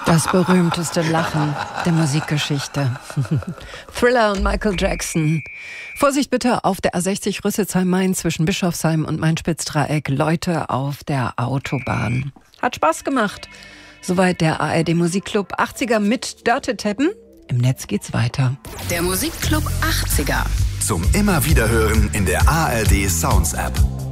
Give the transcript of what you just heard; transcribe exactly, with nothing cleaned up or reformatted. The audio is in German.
Das berühmteste Lachen der Musikgeschichte. Thriller und Michael Jackson. Vorsicht bitte auf der A sechzig Rüsselsheim-Main zwischen Bischofsheim und Main-Spitz-Dreieck. Leute auf der Autobahn. Hat Spaß gemacht. Soweit der A R D Musikclub achtziger mit Dörte Teppen. Im Netz geht's weiter. Der Musikclub achtziger. Zum immer wieder hören in der A R D Sounds App.